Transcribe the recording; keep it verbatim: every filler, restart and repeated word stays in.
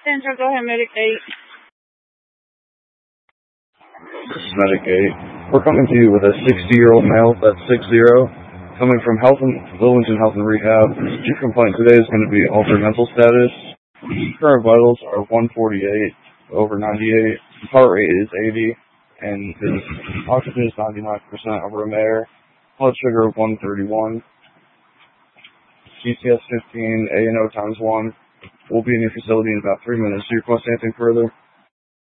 Central, go ahead, Medic eight. This is Medic eight. We're coming to you with a sixty-year-old male, that's six zero, coming from Health and Wilmington Health and Rehab. Your complaint today is going to be altered mental status. Current vitals are one forty-eight over ninety-eight. His heart rate is eighty, and his oxygen is ninety-nine percent over room air. Blood sugar of one thirty-one. G C S fifteen, A N O times one. We'll be in your facility in about three minutes. Do you request anything further?